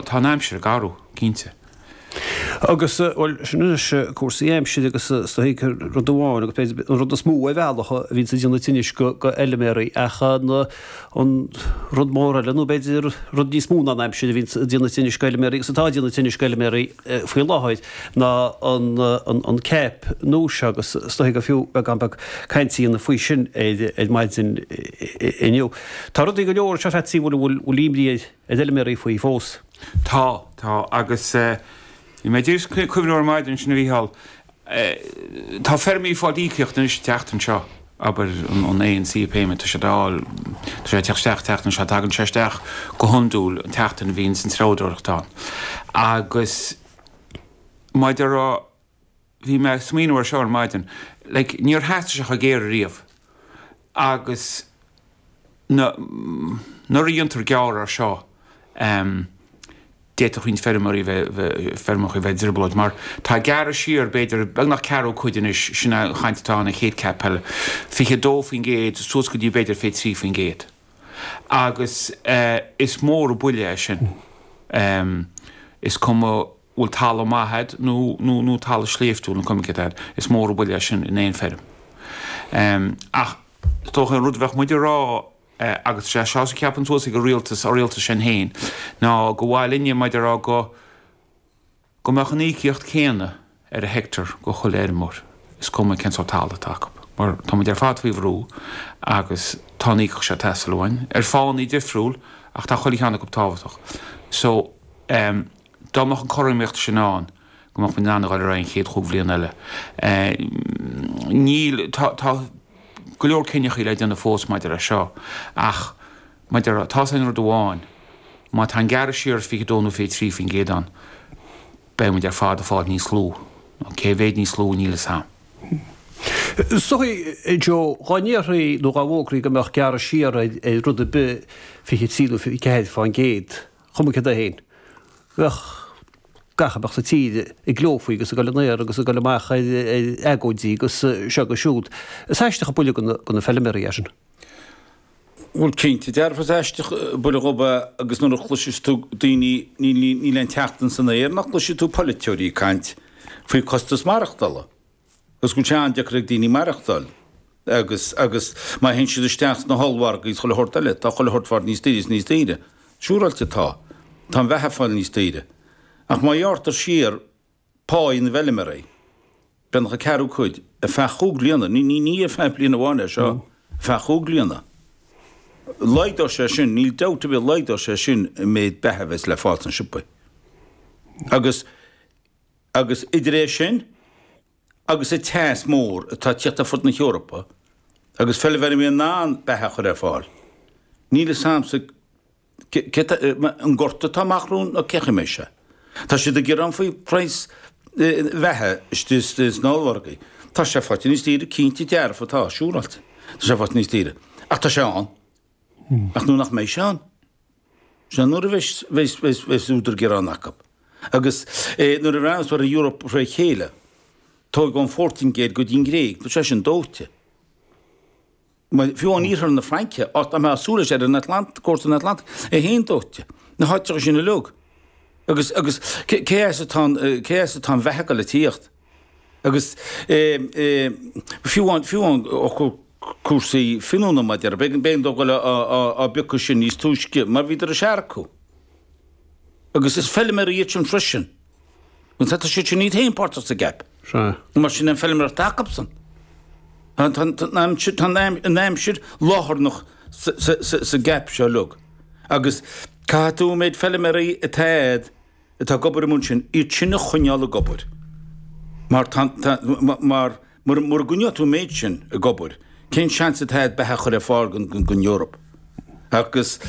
tá náimsir garú cínte. Agus sin cuasaí aimside agus stohéice rudháin agus rud a smú a bhealacha a bhín sa díonna tuinis go eileméirí acha an rud mór le nó beidir rud ní smúna aimside vín díonna tuinis go eileméirí sa tá díonna tuinis go eileméirí faoi láthid ná an cép nús agus stohéice fiú be gambach caiintíí na faoi sin é maid sin inniu. Tá rud go leor se fetí bhfuil líimlí eileméirí faoi fós. Tá agus I mé dús cuimhnúir maidin sin bhíhall. Tá fermí fádíceocht na teachtain seo, aber an ANC payment sé dáil sé teachtain se tagan seisteach go honúil an teachtain bhín san tráúirtá. Agus maidir bhí me smíúir seo an maidin, níor heasta se a géir riamh. Agus nuair diontar gearr ar seo, déach hín fermarí fermach I bheith dirbloid, mar tá gar siar beidir beg nach ceú chuidinis sinna chaintetá na chéad capelle, fiche dófin géad, sos go dí beidir fé trífin géad. Agus is mór buile sin. Is cum bhfuil tal maithe nó tal sléifhtúil an cumicad is mór buile sin in éon ferm. Ach tóch an rudbheith muidir rá agus sé seo ceapan túsa go rialtas sin héin. Ná go bhhail linne maidir go mechanííocht céanna ar a hectar go choléirmór is cum cen tála take. Mar tá ar fáthí bhrú agus táníoch sé teáin. Ar fáin í difriúil ach tá choí cheanna go táhaach. So dáach an choimeocht sinán gomach man nána gáil raon chéad chuh bblion eile. Níl go leor cinneach le denna fós maidir a seo, ach maidir tá san doháin, má tá gar siar fi dónú fé trífin gédan, be mu ar fád níos slú, cé bhéad níos slú níle sam. Sochi Jo gáníirí nó gáhógraí go meach gar siar é rud a be fi síú fi céad fáin géad, chumcha a héin. Gachabach sa tíd I glófaí gus go lenéir agus go leach agóidí gus se go siút. Seisteach buile gona felliméí sin. Bhfuil cinnte dearfas eisteach buile goba agus nó chluisiú daoine ní len teachtain san éir nach chluisiú tú politeorí caint faoi costas marachtála. Gus go tean deacraigh daoine marachtáil. Agus má hen siad isteach na hallhharga ís chola hortaile, tá chola hortfar níos tíre. Siúrailte tá bheitthe fáil níos tíre. Ach má dheartar siar páí na bheileméirí, ben a ceú chuid a fechúg líana, ní a fe bliana bháine seo, fechúg líana. Leidá sé sin, níl dauta bhí leidá sé sin méid betheheits le fátan sipa. Agus idir é sin, agus é teas mór atá tiata fut na Eorpa, agus fel bheidir mé ná bethe chu fáil. Níl samsa an gorta tá machrún a cecha mé se. Tá si a gur an faoi preis bheitthe istís náhhargaí. Tá sé fáte níos tíre cínti dearfa tá siúrailte. Tá sé fáte níos tíre. Ach tá sé an. Ach nó nach méid se an. Se nuair a bheits útar gur an acab. Agus nuair a rans war a Europa ré chéile, tá gón 14 géad go dín gréig, tá sé sin dóte. Fiú an íthar na Franke, áit a me asúla sé an Atlant, cósta an Atlant, hén dóte. Na háteach sin na lug. Agus cé tá bheithe le tíocht. Agus fiú an cuasaí finúna maidir, ben do goile a becu sin níos túisce, mar bhíidir a searcú. Agus is felliméir iad sin frisin. Gun tá sé sin ní héonpáirtas a gap. Mar sin an felliméir takapsan. Tá náimsir láthar noch sa gap se lug. Agus catú méid felliméirí a téad tá gobar mún sin í sinna chuneála gobar. Mar gunne tú méid sin a gobar, cén seans a téad bethe chur fáil gon Eorop. Agus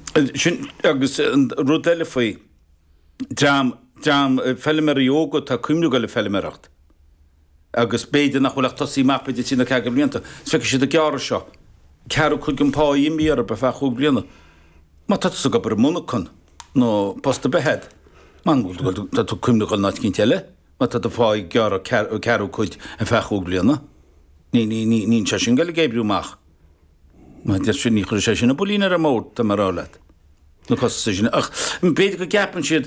rud eile faoi dream felliméirí óga tá cuimnú go le felliméireacht. Agus béidir nach bhfuil tosí mappaide sína ceaga blianta, feice siad a gearra seo. Cearú chuig an páí míar be fe chuúg bliana. Má tá sa gobar múna chun nó posta behead. Man bhfuil tú cuimnúil ná cinn teile, má tá a fáid gearra cearú chuid a fe chuúg bliana. Nín se sin gaile gébriúach. Má de sin ní chuir sé sin na bolína a mór tá marrálaat. nó cos sin ach béidir go gapan siad